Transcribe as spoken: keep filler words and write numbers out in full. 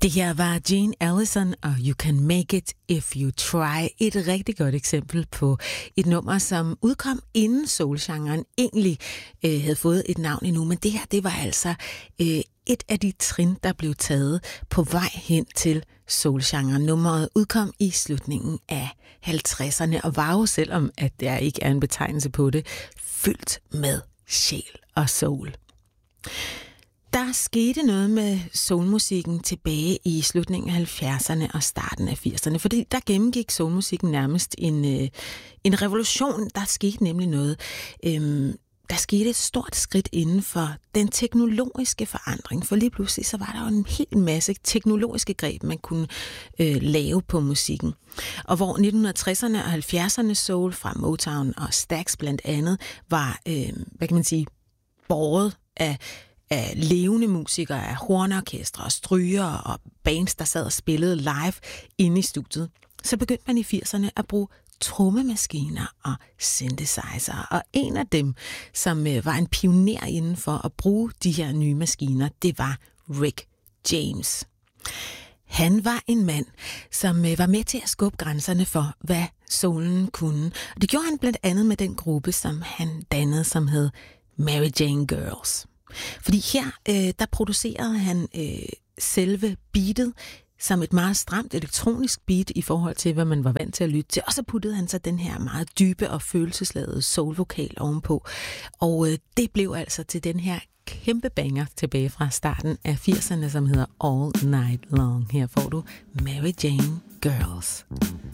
Det her var Gene Allison og You Can Make It If You Try. Et rigtig godt eksempel på et nummer, som udkom inden soulgenren egentlig øh, havde fået et navn endnu. Men det her, det var altså øh, et af de trin, der blev taget på vej hen til soulgenren. Nummeret udkom i slutningen af halvtredserne og var jo, selvom at der ikke er en betegnelse på det, fyldt med sjæl og soul. Der skete noget med soulmusikken tilbage i slutningen af halvfjerdserne og starten af firserne, fordi der gennemgik soulmusikken nærmest en, øh, en revolution. Der skete nemlig noget. Øhm, der skete et stort skridt inden for den teknologiske forandring, for lige pludselig så var der jo en hel masse teknologiske greb, man kunne øh, lave på musikken. Og hvor nitten tresserne og halvfjerdserne soul fra Motown og Stax blandt andet var, øh, hvad kan man sige, båret af af levende musikere, af hornorkestre og stryger og bands, der sad og spillede live inde i studiet, så begyndte man i firserne at bruge trommemaskiner og synthesizer. Og en af dem, som var en pioner inden for at bruge de her nye maskiner, det var Rick James. Han var en mand, som var med til at skubbe grænserne for, hvad soulen kunne. Og det gjorde han blandt andet med den gruppe, som han dannede, som hed Mary Jane Girls. Fordi her, øh, der producerede han øh, selve beatet som et meget stramt elektronisk beat i forhold til, hvad man var vant til at lytte til. Og så puttede han så den her meget dybe og følelsesladede soul-vokal ovenpå. Og øh, det blev altså til den her kæmpe banger tilbage fra starten af firserne, som hedder All Night Long. Her får du Mary Jane Girls.